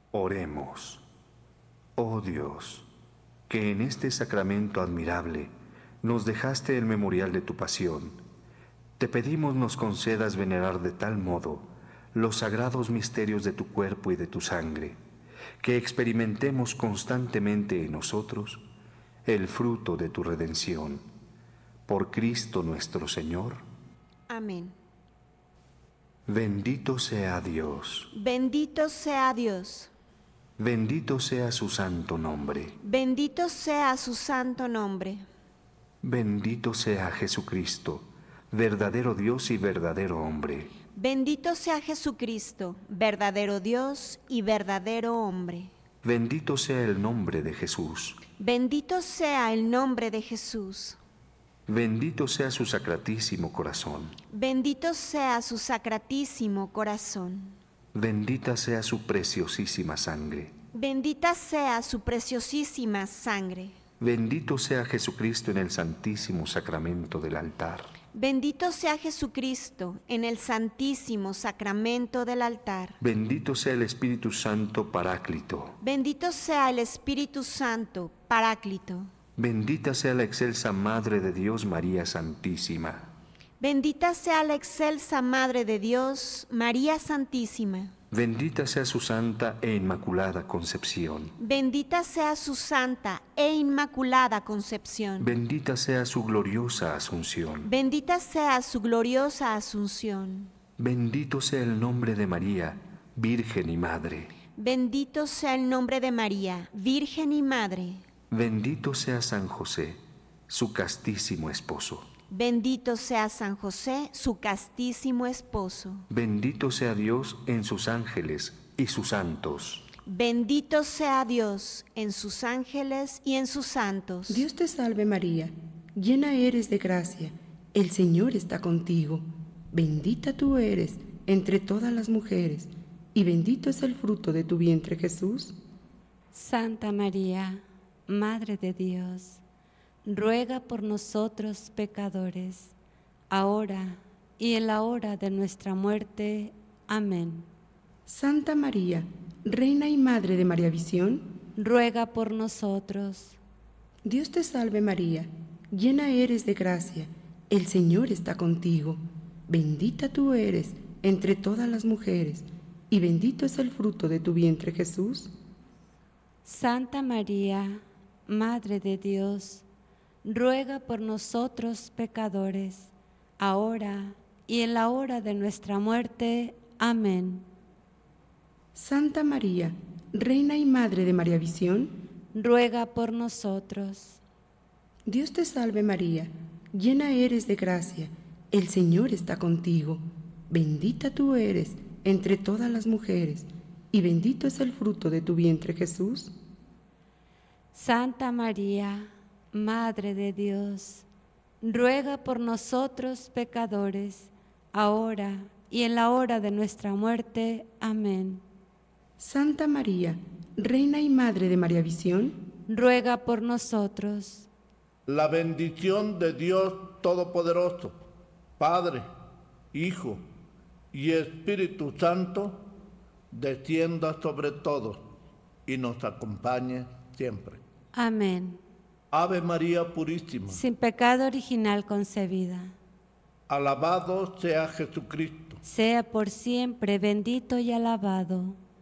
Oremos. Oh Dios, que en este sacramento admirable nos dejaste el memorial de tu pasión, te pedimos nos concedas venerar de tal modo los sagrados misterios de tu cuerpo y de tu sangre, que experimentemos constantemente en nosotros el fruto de tu redención. Por Cristo nuestro Señor. Amén. Bendito sea Dios. Bendito sea Dios. Bendito sea su santo nombre. Bendito sea su santo nombre. Bendito sea Jesucristo, verdadero Dios y verdadero hombre. Bendito sea Jesucristo, verdadero Dios y verdadero hombre. Bendito sea el nombre de Jesús. Bendito sea el nombre de Jesús. Bendito sea su sacratísimo corazón. Bendito sea su sacratísimo corazón. Bendita sea su preciosísima sangre. Bendita sea su preciosísima sangre. Bendito sea Jesucristo en el santísimo sacramento del altar. Bendito sea Jesucristo en el santísimo sacramento del altar. Bendito sea el Espíritu Santo Paráclito. Bendito sea el Espíritu Santo Paráclito. Bendita sea la excelsa Madre de Dios, María Santísima. Bendita sea la excelsa Madre de Dios, María Santísima. Bendita sea su santa e inmaculada concepción. Bendita sea su santa e inmaculada concepción. Bendita sea su gloriosa asunción. Bendita sea su gloriosa asunción. Bendito sea el nombre de María, Virgen y Madre. Bendito sea el nombre de María, Virgen y Madre. Bendito sea San José, su castísimo esposo. Bendito sea San José, su castísimo esposo. Bendito sea Dios en sus ángeles y sus santos. Bendito sea Dios en sus ángeles y en sus santos. Dios te salve María, llena eres de gracia, el Señor está contigo. Bendita tú eres entre todas las mujeres, y bendito es el fruto de tu vientre Jesús. Santa María, Madre de Dios, ruega por nosotros pecadores, ahora y en la hora de nuestra muerte. Amén. Santa María, Reina y Madre de María Visión, ruega por nosotros. Dios te salve María, llena eres de gracia, el Señor está contigo. Bendita tú eres entre todas las mujeres, y bendito es el fruto de tu vientre Jesús. Santa María, Madre de Dios, ruega por nosotros pecadores, ahora y en la hora de nuestra muerte. Amén. Santa María, Reina y Madre de María Visión, ruega por nosotros. Dios te salve María, llena eres de gracia, el Señor está contigo. Bendita tú eres entre todas las mujeres, y bendito es el fruto de tu vientre Jesús. Santa María, Madre de Dios, ruega por nosotros pecadores, ahora y en la hora de nuestra muerte. Amén. Santa María, Reina y Madre de María Visión, ruega por nosotros. La bendición de Dios Todopoderoso, Padre, Hijo y Espíritu Santo, descienda sobre todos y nos acompañe siempre. Amén. Ave María Purísima, sin pecado original concebida. Alabado sea Jesucristo. Sea por siempre bendito y alabado.